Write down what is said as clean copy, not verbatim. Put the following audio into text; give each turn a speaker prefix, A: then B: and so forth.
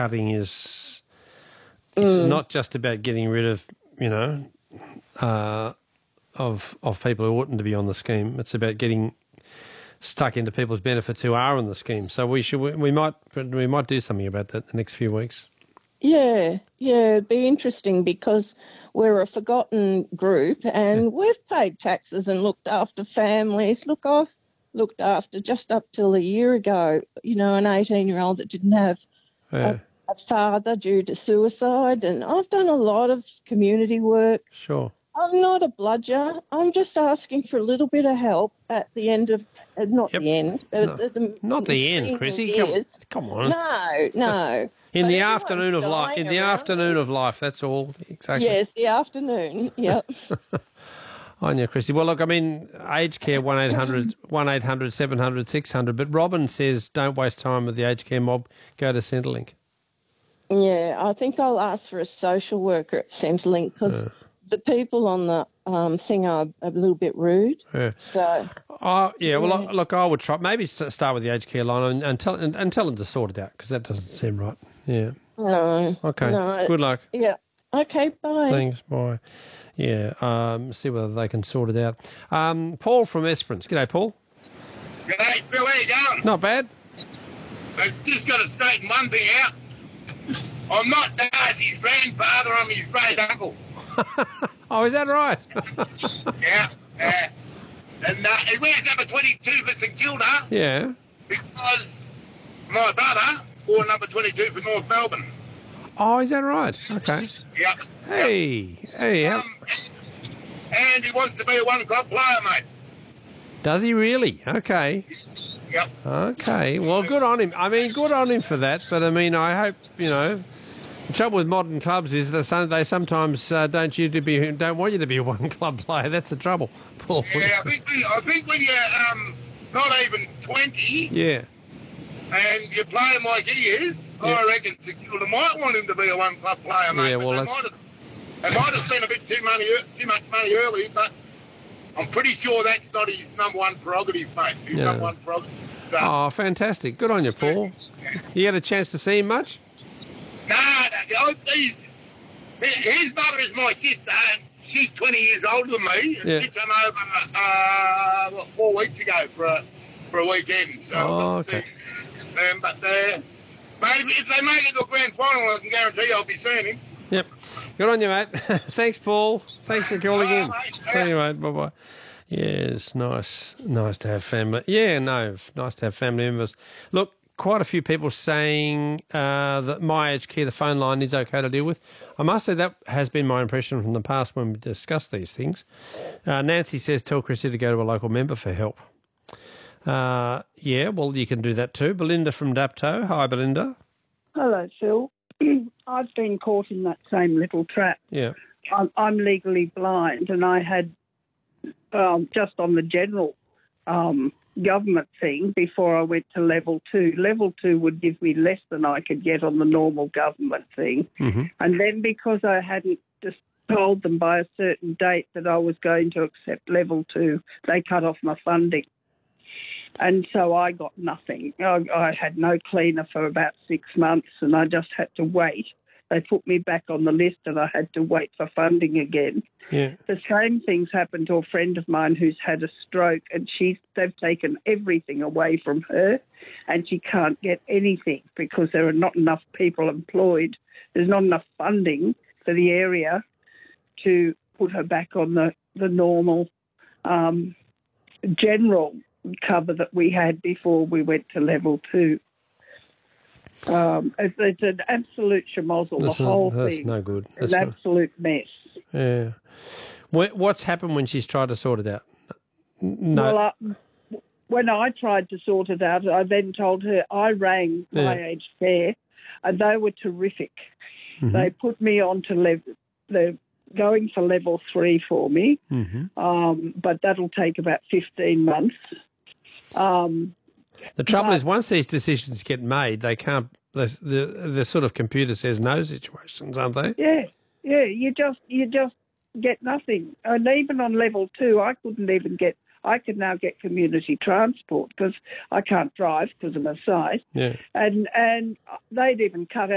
A: cutting is it's not just about getting rid of, of people who oughtn't to be on the scheme. It's about getting stuck into people's benefits who are on the scheme. So we might do something about that in the next few weeks.
B: Yeah, it'd be interesting because we're a forgotten group and we've paid taxes and looked after families. Look, I've looked after just up till a year ago, an 18-year-old that didn't have a father due to suicide, and I've done a lot of community work.
A: Sure.
B: I'm not a bludger. I'm just asking for a little bit of help at the end of, not the end.
A: Not the end, Chrissy. Come on.
B: No.
A: In the afternoon of life. In the afternoon of life. That's all. Exactly.
B: Yes, the afternoon. Yep.
A: I know, Chrissy. Well, look, I mean, aged care 1-800 700 600. But Robin says, don't waste time with the aged care mob. Go to Centrelink.
B: Yeah, I think I'll ask for a social worker at Centrelink because the people on the thing are a little bit rude.
A: Yeah.
B: So.
A: Look, I would try. Maybe start with the aged care line and tell them to sort it out because that doesn't seem right. Yeah.
B: No.
A: Okay.
B: No.
A: Good luck.
B: Yeah. Okay. Bye.
A: Thanks. Bye. Yeah. See whether they can sort it out. Paul from Esperance. G'day, Paul.
C: G'day, Phil. How you going?
A: Not bad.
C: I've just got to straighten one thing out. I'm not Darcy's grandfather. I'm his great uncle.
A: Oh, is that right?
C: Yeah. And he wears number 22 for St Kilda.
A: Yeah.
C: Because my brother wore number 22 for North Melbourne.
A: Oh, is that right? Okay.
C: Yep.
A: Hey.
C: And he wants to be a one-club player, mate.
A: Does he really? Okay.
C: Yep.
A: Okay. Well, good on him. I mean, good on him for that. But, I mean, I hope, the trouble with modern clubs is that they sometimes don't want you to be a one-club player. That's the trouble, Paul.
C: Yeah, I think when you're not even 20...
A: Yeah.
C: And you're playing like he is, I reckon St Kilda might want him to be a one-club player, mate.
A: Yeah, well,
C: they might have spent a bit too much money early, but I'm pretty sure that's not his number one prerogative, mate. His number one prerogative. So.
A: Oh, fantastic. Good on you, Paul. You had a chance to see him much?
C: No, his mother is my sister, and she's 20 years older than me. And she came over 4 weeks ago for a weekend. So
A: okay.
C: But maybe if they make it to a grand final, I can guarantee you I'll be seeing him.
A: Yep. Good on you, mate. Thanks, Paul. Thanks for calling in. See you, mate. Bye-bye. Yes, nice to have family. Yeah, no, nice to have family members. Look, quite a few people saying that My Aged Care, the phone line, is okay to deal with. I must say that has been my impression from the past when we discussed these things. Nancy says, tell Chrissy to go to a local member for help. Yeah, well, you can do that too. Belinda from Dapto. Hi, Belinda.
D: Hello, Phil. I've been caught in that same little trap.
A: Yeah.
D: I'm legally blind, and I had just on the general government thing before I went to level 2. Level 2 would give me less than I could get on the normal government thing. Mm-hmm. And then because I hadn't just told them by a certain date that I was going to accept level 2, they cut off my funding. And so I got nothing. I had no cleaner for about 6 months, and I just had to wait. They put me back on the list, and I had to wait for funding again.
A: Yeah.
D: The same things happened to a friend of mine who's had a stroke, and they've taken everything away from her, and she can't get anything because there are not enough people employed. There's not enough funding for the area to put her back on the normal general cover that we had before we went to level 2. It's an absolute schmozzle, the whole thing.
A: That's no good.
D: That's an absolute mess.
A: Yeah. What's happened when she's tried to sort it out? No.
D: Well, when I tried to sort it out, I then told her I rang My Aged Care, and they were terrific. Mm-hmm. They put me on to they're going for level 3 for me, but that'll take about 15 months.
A: The trouble is, once these decisions get made, they can't. The sort of computer says no situations, aren't they?
D: Yeah. You just get nothing. And even on level 2, I couldn't even get. I could now get community transport because I can't drive because of my sight.
A: Yeah.
D: And they'd even cut